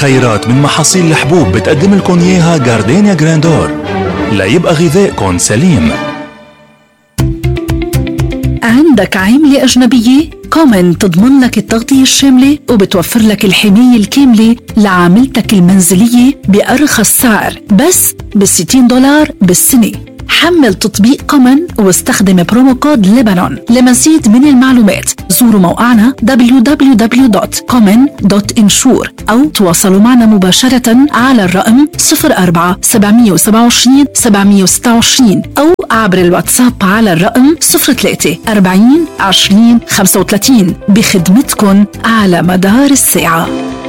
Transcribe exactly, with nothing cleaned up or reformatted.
خيرات من محاصيل الحبوب بتقدم لكم إياها جاردينيا جراندور ليبقى غذائكم سليم. عندك عاملة أجنبية؟ كومن تضمن لك التغطية الشاملة وبتوفر لك الحماية الكاملة لعاملتك المنزلية بأرخص سعر بس بستين دولار بالسنة. حمل تطبيق كومن واستخدم برومو كود لبنان. لمزيد من المعلومات زوروا موقعنا دبليو دبليو دبليو دوت كومن دوت انشور أو تواصلوا معنا مباشرة على الرقم صفر أربعة سبعمية وسبعة وعشرين سبعمية وستة وعشرين أو عبر الواتساب على الرقم صفر ثلاثة أربعين عشرين خمسة وثلاثين بخدمتكن على مدار الساعة.